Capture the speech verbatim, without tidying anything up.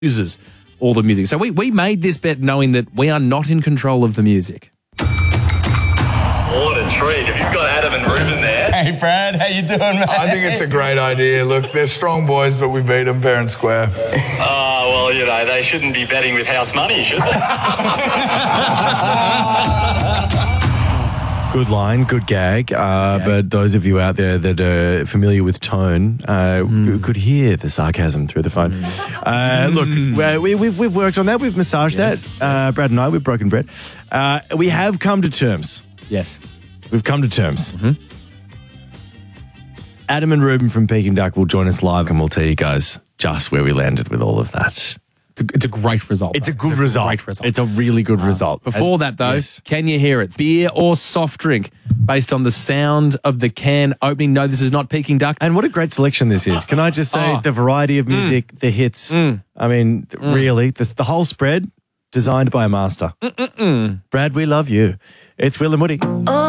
uses all the music. So we, we made this bet knowing that we are not in control of the music. What a treat. Have you got Adam and Ruben there? Hey, Brad, how you doing, mate? I think it's a great idea. Look, they're strong boys, but we beat them fair and square. Oh, well, you know, they shouldn't be betting with house money, should they? Good line, good gag. Uh, okay. But those of you out there that are familiar with tone uh, mm. could hear the sarcasm through the phone. Mm. Uh, look, mm. we, we've, we've worked on that. We've massaged yes, that. Yes. Uh, Brad and I, we've broken bread. Uh, we have come to terms. Yes. We've come to terms. Mm-hmm. Adam and Ruben from Peking Duck will join us live and we'll tell you guys just where we landed with all of that. It's a, it's a great result. It's though. a good it's a result. Great result. It's a really good uh, result. Before that, though, yes. Can you hear it? Beer or soft drink based on the sound of the can opening? No, this is not Peking Duck. And what a great selection this is. Can I just say oh. the variety of music, mm. the hits. Mm. I mean, mm. really, the, the whole spread designed by a master. Mm-mm-mm. Brad, we love you. It's Will and Woody. Oh.